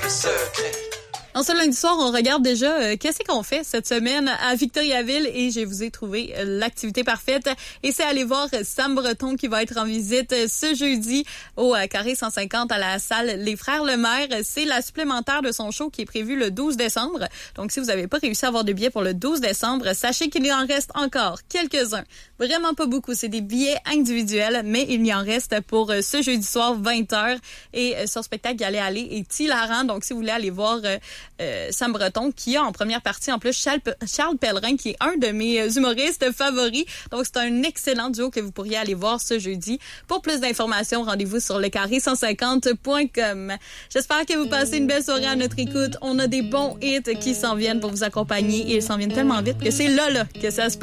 le secret. En ce lundi soir, on regarde déjà qu'est-ce qu'on fait cette semaine à Victoriaville et je vous ai trouvé l'activité parfaite. Et c'est aller voir Sam Breton qui va être en visite ce jeudi au Carré 150 à la salle Les Frères Lemaire. C'est la supplémentaire de son show qui est prévue le 12 décembre. Donc, si vous n'avez pas réussi à avoir de billets pour le 12 décembre, sachez qu'il y en reste encore quelques-uns. Vraiment pas beaucoup. C'est des billets individuels, mais il y en reste pour ce jeudi soir, 20h. Et son spectacle y aller est hilarant. Donc, si vous voulez aller voir Sam Breton, qui a en première partie en plus Charles Pellerin, qui est un de mes humoristes favoris. Donc, c'est un excellent duo que vous pourriez aller voir ce jeudi. Pour plus d'informations, rendez-vous sur lecarré150.com. J'espère que vous passez une belle soirée à notre écoute. On a des bons hits qui s'en viennent pour vous accompagner et ils s'en viennent tellement vite que c'est là que ça se passe.